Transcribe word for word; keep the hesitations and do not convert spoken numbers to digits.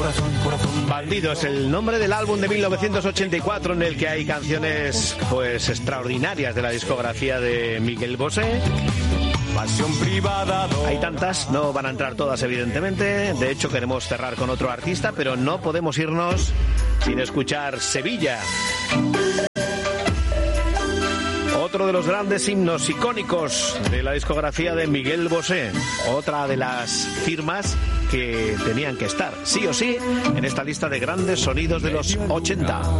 corazón, corazón. Bandido es el nombre del álbum de mil novecientos ochenta y cuatro en el que hay canciones pues extraordinarias de la discografía de Miguel Bosé. Pasión privada. Hay tantas, no van a entrar todas evidentemente. De hecho queremos cerrar con otro artista, pero no podemos irnos sin escuchar Sevilla. Otro de los grandes himnos icónicos de la discografía de Miguel Bosé. Otra de las firmas que tenían que estar, sí o sí, en esta lista de grandes sonidos de los ochenta.